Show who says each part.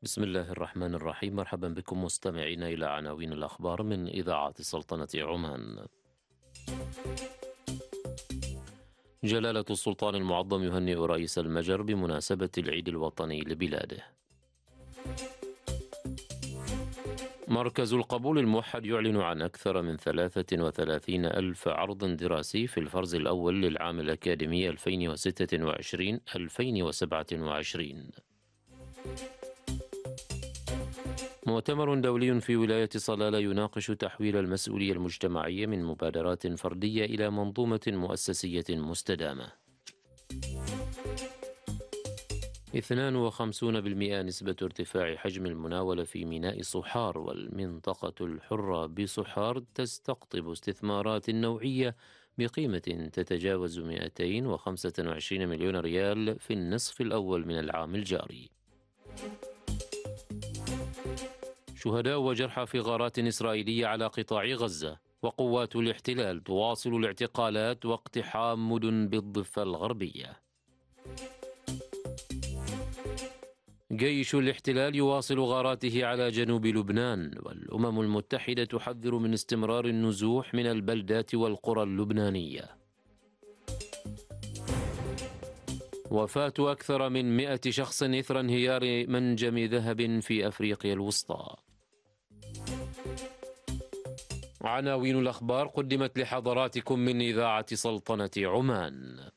Speaker 1: بسم الله الرحمن الرحيم. مرحبا بكم مستمعين إلى عناوين الأخبار من إذاعة سلطنة عمان. جلالة السلطان المعظم يهنئ رئيس المجر بمناسبة العيد الوطني لبلاده. مركز القبول الموحد يعلن عن أكثر من 33 ألف عرض دراسي في الفرز الأول للعام الأكاديمي 2026-2027. مؤتمر دولي في ولاية صلالة يناقش تحويل المسؤولية المجتمعية من مبادرات فردية إلى منظومة مؤسسية مستدامة. 52% نسبة ارتفاع حجم المناولة في ميناء صحار، والمنطقة الحرة بصحار تستقطب استثمارات نوعية بقيمة تتجاوز 225 مليون ريال في النصف الأول من العام الجاري. شهداء وجرحى في غارات إسرائيلية على قطاع غزة، وقوات الاحتلال تواصل الاعتقالات واقتحام مدن بالضفة الغربية. جيش الاحتلال يواصل غاراته على جنوب لبنان، والأمم المتحدة تحذر من استمرار النزوح من البلدات والقرى اللبنانية. وفاة أكثر من 100 شخص إثر انهيار منجم ذهب في أفريقيا الوسطى. عناوين الأخبار قدمت لحضراتكم من إذاعة سلطنة عمان.